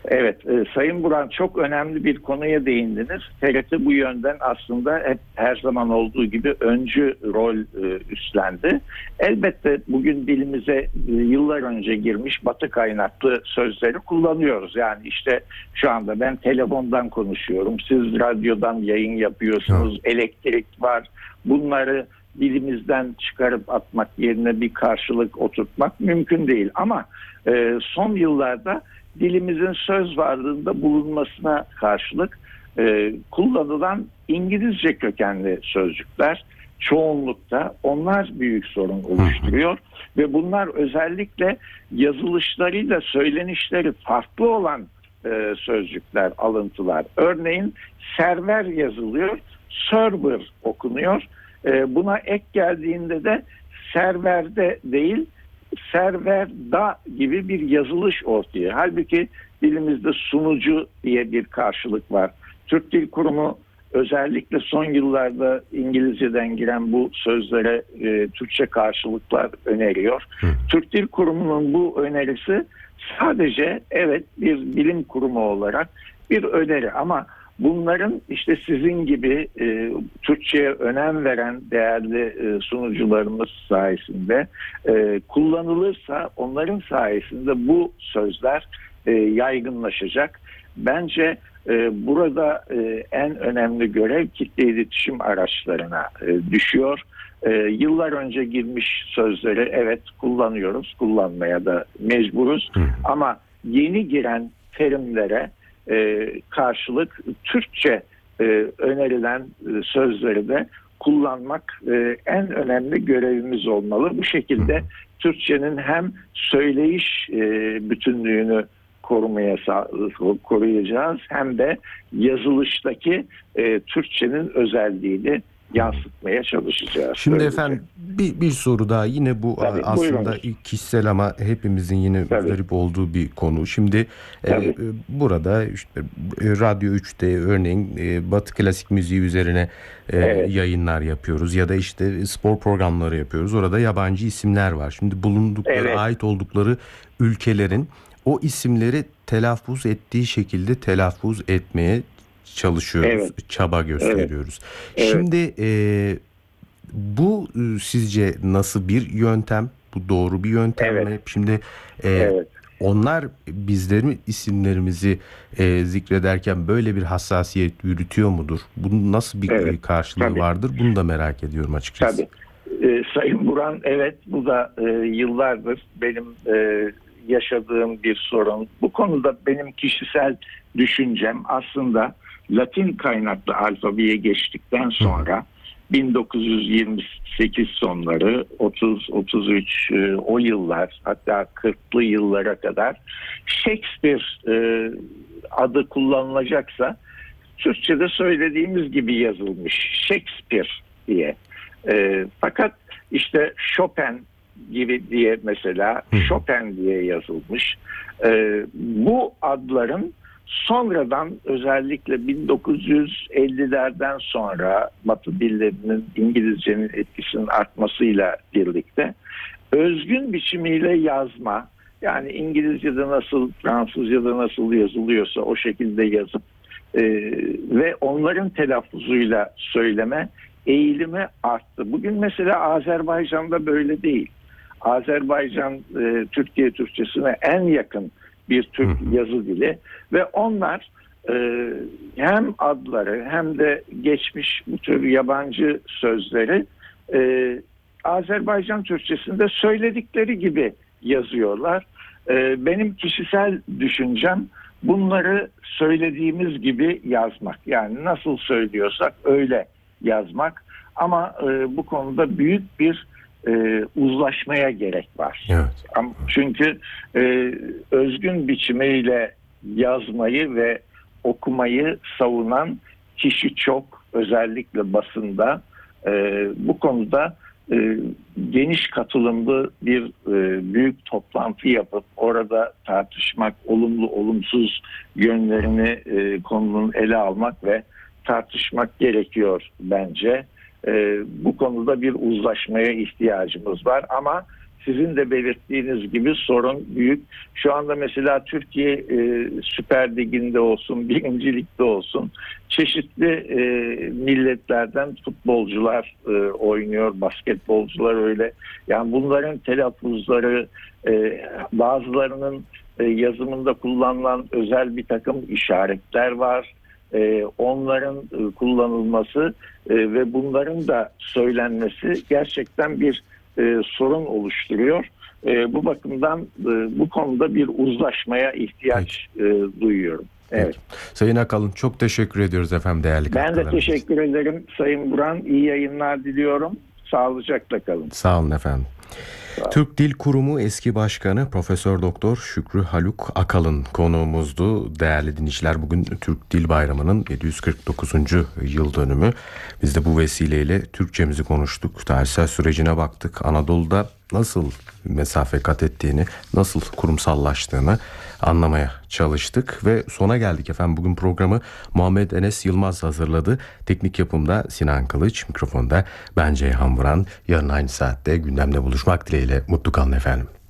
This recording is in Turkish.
Evet, Sayın Buran, çok önemli bir konuya değindiniz. TRT bu yönden aslında hep her zaman olduğu gibi öncü rol üstlendi. Elbette bugün dilimize yıllar önce girmiş Batı kaynaklı sözleri kullanıyoruz. Yani işte şu anda ben telefondan konuşuyorum, siz radyodan yayın yapıyorsunuz, elektrik var. Bunları dilimizden çıkarıp atmak yerine bir karşılık oturtmak mümkün değil. Ama son yıllarda dilimizin söz varlığında bulunmasına karşılık kullanılan İngilizce kökenli sözcükler çoğunlukta, onlar büyük sorun oluşturuyor ve bunlar özellikle yazılışlarıyla söylenişleri farklı olan sözcükler, alıntılar. Örneğin server yazılıyor, server okunuyor. Buna ek geldiğinde de serverde değil, serverda gibi bir yazılış ortaya. Halbuki dilimizde sunucu diye bir karşılık var. Türk Dil Kurumu özellikle son yıllarda İngilizceden giren bu sözlere Türkçe karşılıklar öneriyor. Türk Dil Kurumu'nun bu önerisi sadece evet bir bilim kurumu olarak bir öneri, ama bunların işte sizin gibi Türkçe'ye önem veren değerli sunucularımız sayesinde kullanılırsa, onların sayesinde bu sözler yaygınlaşacak. Bence burada en önemli görev kitle iletişim araçlarına düşüyor. Yıllar önce girmiş sözleri evet kullanıyoruz, kullanmaya da mecburuz. Ama yeni giren terimlere karşılık Türkçe önerilen sözleri de kullanmak en önemli görevimiz olmalı. Bu şekilde Türkçenin hem söyleyiş bütünlüğünü koruyacağız, hem de yazılıştaki Türkçenin özelliğini yansıtmaya çalışacağız. Şimdi böylece. efendim bir soru daha, yine bu Tabii, aslında buyurunuz. kişisel ama hepimizin yine muzdarip olduğu bir konu. Şimdi burada işte Radyo 3'te örneğin Batı klasik müziği üzerine yayınlar yapıyoruz ya da işte spor programları yapıyoruz. Orada yabancı isimler var. Şimdi bulundukları, ait oldukları ülkelerin o isimleri telaffuz ettiği şekilde telaffuz etmeye çalışıyoruz, çaba gösteriyoruz. Şimdi bu sizce nasıl bir yöntem? Bu doğru bir yöntem mi? Şimdi onlar bizlerin isimlerimizi zikrederken böyle bir hassasiyet yürütüyor mudur? Bunun nasıl bir karşılığı vardır? Bunu da merak ediyorum açıkçası. Tabii. Sayın Buran, bu da yıllardır benim yaşadığım bir sorun. Bu konuda benim kişisel düşüncem aslında Latin kaynaklı alfabeye geçtikten sonra 1928 sonları 30-33 o yıllar, hatta 40'lı yıllara kadar Shakespeare adı kullanılacaksa Türkçe'de söylediğimiz gibi yazılmış, Shakespeare diye. Fakat işte Chopin gibi diye mesela Chopin diye yazılmış. Bu adların sonradan, özellikle 1950'lerden sonra Batı dillerinin, İngilizcenin etkisinin artmasıyla birlikte özgün biçimiyle yazma, yani İngilizce'de nasıl, Fransızca'da nasıl yazılıyorsa o şekilde yazıp ve onların telaffuzuyla söyleme eğilimi arttı. Bugün mesela Azerbaycan'da böyle değil. Azerbaycan Türkiye Türkçesine en yakın bir Türk yazı dili ve onlar hem adları hem de geçmiş bu tür yabancı sözleri Azerbaycan Türkçesinde söyledikleri gibi yazıyorlar. Benim kişisel düşüncem bunları söylediğimiz gibi yazmak. Yani nasıl söylüyorsak öyle yazmak. Ama bu konuda büyük bir uzlaşmaya gerek var. Çünkü özgün biçimiyle yazmayı ve okumayı savunan kişi çok, özellikle basında. Bu konuda geniş katılımlı bir büyük toplantı yapıp orada tartışmak, olumlu olumsuz yönlerini konunun ele almak ve tartışmak gerekiyor bence. Bu konuda bir uzlaşmaya ihtiyacımız var, ama sizin de belirttiğiniz gibi sorun büyük. Şu anda mesela Türkiye Süper Ligi'nde olsun, birincilikte olsun çeşitli milletlerden futbolcular oynuyor, basketbolcular öyle. Yani bunların telaffuzları, bazılarının yazımında kullanılan özel bir takım işaretler var. Onların kullanılması ve bunların da söylenmesi gerçekten bir sorun oluşturuyor. Bu bakımdan bu konuda bir uzlaşmaya ihtiyaç duyuyorum. Evet. Sayın Akalın, çok teşekkür ediyoruz efendim değerli katkılarınız. Ben de teşekkür ederim Sayın Buran. İyi yayınlar diliyorum. Sağlıcakla kalın. Sağ olun efendim. Türk Dil Kurumu eski başkanı Profesör Doktor Şükrü Haluk Akalın konuğumuzdu. Değerli dinleyiciler, bugün Türk Dil Bayramı'nın 749. yıl dönümü. Biz de bu vesileyle Türkçemizi konuştuk. Tarihsel sürecine baktık. Anadolu'da nasıl mesafe kat ettiğini, nasıl kurumsallaştığını anlamaya çalıştık ve sona geldik efendim. Bugün programı Muhammed Enes Yılmaz hazırladı. Teknik yapımda Sinan Kılıç, mikrofonda ben Ceyhan Vuran. Yarın aynı saatte gündemde buluşmak dileğiyle. Mutlu kalın efendim.